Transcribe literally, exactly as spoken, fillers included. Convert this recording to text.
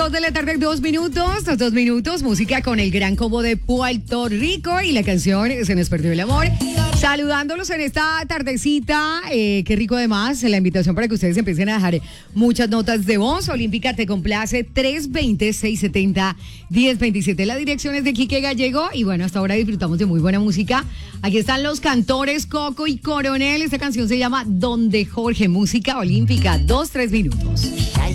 dos de la tarde, dos minutos, dos, dos minutos, música con el gran combo de Puerto Rico y la canción Se nos perdió el amor. Saludándolos en esta tardecita, eh, qué rico además, la invitación para que ustedes empiecen a dejar muchas notas de voz. Olímpica te complace, tres dos cero, seis siete cero, uno cero dos siete. La dirección es de Quique Gallego y bueno, hasta ahora disfrutamos de muy buena música. Aquí están los cantores Coco y Coronel. Esta canción se llama Donde Jorge, música olímpica, dos, tres minutos.